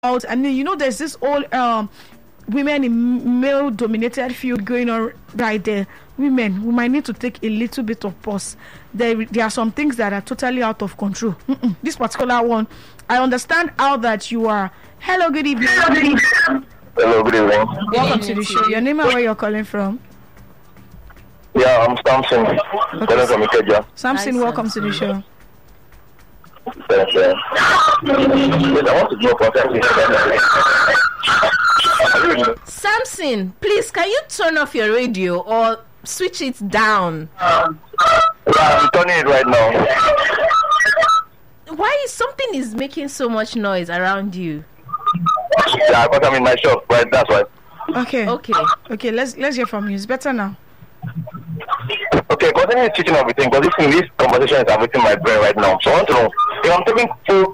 out, and then there's this whole women in male-dominated field going on right there. Women, we might need to take a little bit of pause. There are some things that are totally out of control. This particular one, I understand how that you are. Hello, good evening. Hello, good evening. Welcome to the show. Your name and where you're calling from? Yeah, I'm Samson. Calling from Ikeja. Samson, welcome to the show. Yes, yes, I want to go for that. Samson, please, can you turn off your radio or switch it down? I'm turning it right now. Why is something making so much noise around you? Yeah, because I'm in my shop, right? That's why. Okay. Let's hear from you. It's better now. Okay, concerning the teaching of everything, because this conversation is affecting my brain right now. So I want to know if I'm taking full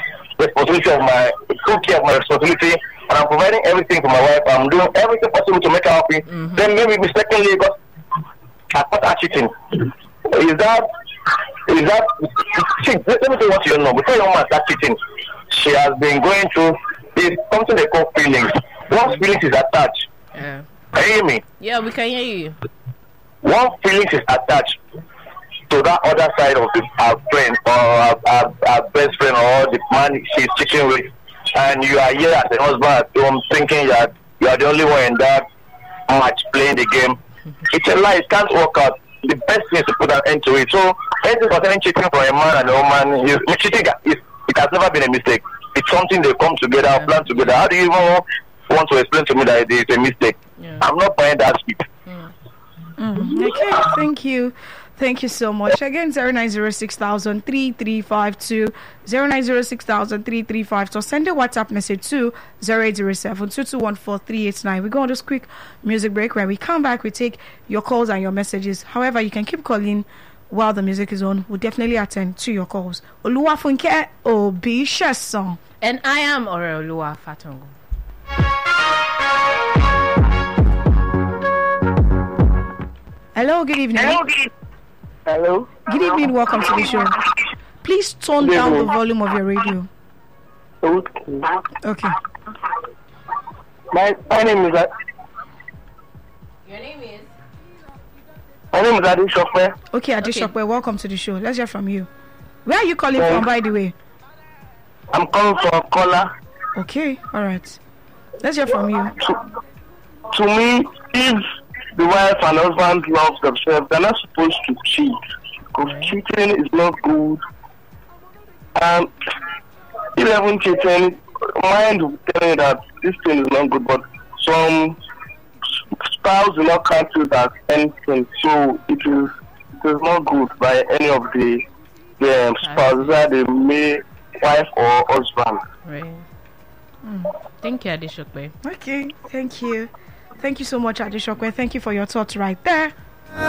care of my responsibility, and I'm providing everything for my wife, I'm doing everything possible to make her happy, then maybe mistakenly because I caught her cheating. Is that see, let me tell you what you know. Before your woman starts cheating, she has been going through something they call feelings. Once feelings is attached, Yeah. can you hear me? Yeah, we can hear you. Once feelings is attached to that other side of our friend or our best friend or the man she's cheating with, and you are here as a husband at home thinking that you are the only one in that match playing the game, it's a lie. It can't work out. The best thing is to put an end to it. So anything concerning cheating for a man and a woman, cheating it has never been a mistake. It's something they come together, plan together. How do you even want to explain to me that it is a mistake? Yeah. I'm not buying that speech. Okay, thank you so much. Again, 0906-3352, 0906-3352, or send a WhatsApp message to 0807-2214-389. We go on this quick music break. When we come back, we take your calls and your messages. However, you can keep calling while the music is on. We'll definitely attend to your calls. Oluwafunke Obi Sheson. And I am Oreoluwa Fatongo. Hello, good evening. Hello. Good evening, welcome to the show. Please tone down the volume of your radio. Okay. My name is. Your name is? My name is Adeshokwe. Okay, Adeshokwe, welcome to the show. Let's hear from you. Where are you calling from, by the way? I'm calling from Kola. Okay, all right. Let's hear from you. To me, if the wife and husband love themselves, they're not supposed to cheat. Because cheating is not good. And even cheating, mind will tell you that this thing is not good, but some spouse will not count it as anything. So it is not good by any of the spouses, either the wife or husband. Right. Thank you, Adeshokwe. Okay, thank you. Thank you so much, Adeshokwe. Thank you for your thoughts right there.